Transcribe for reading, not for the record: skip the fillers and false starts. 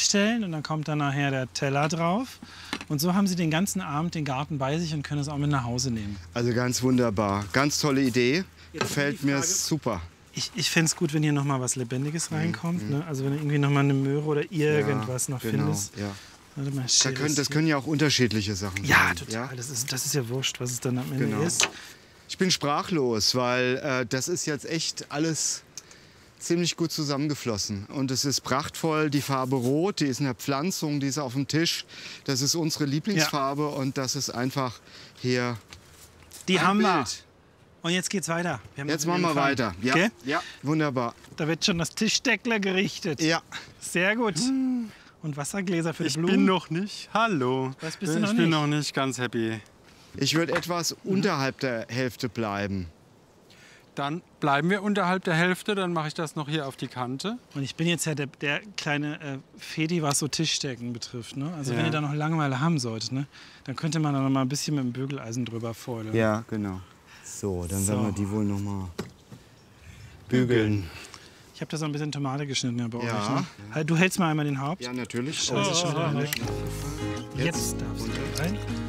stellen und dann kommt dann nachher der Teller drauf. Und so haben Sie den ganzen Abend den Garten bei sich und können es auch mit nach Hause nehmen. Also ganz wunderbar. Ganz tolle Idee. Jetzt Gefällt die mir Frage- super. Ich fände es gut, wenn hier noch mal was Lebendiges reinkommt. Ne? Also wenn du irgendwie noch mal eine Möhre oder irgendwas noch genau, findest. ja. Warte mal, Das können ja auch unterschiedliche Sachen sein. ja, total. Das ist ja wurscht, was es dann am Ende Genau. ist. Ich bin sprachlos, weil das ist jetzt echt alles ziemlich gut zusammengeflossen. Und es ist prachtvoll. Die Farbe Rot, die ist in der Pflanzung, die ist auf dem Tisch. Das ist unsere Lieblingsfarbe und das ist einfach hier Die ein haben wir. Bild. Und jetzt geht's weiter. haben Jetzt sie machen wir angefangen. weiter. Ja, Okay? ja, wunderbar. Da wird schon das Tischdeckler gerichtet. Ja. Sehr gut. Und Wassergläser für die Ich Blumen. bin noch nicht. Hallo. Was bist du noch Ich bin nicht? noch nicht ganz happy. Ich würde etwas unterhalb der Hälfte bleiben. Dann bleiben wir unterhalb der Hälfte. Dann mache ich das noch hier auf die Kante. Und ich bin jetzt ja der kleine Fedi, was so Tischdecken betrifft. Ne? Also Ja. wenn ihr da noch Langeweile haben solltet, ne? Dann könnte man da noch mal ein bisschen mit dem Bügeleisen drüber feuern. Ja, genau. So, dann So. werden wir die wohl noch mal bügeln. Ich habe da so ein bisschen Tomate geschnitten ja, bei Ja. euch. Ne? Halt, du hältst mal einmal den Haupt. Ja, natürlich. Oh, ist schon wieder weg. Jetzt darfst du rein.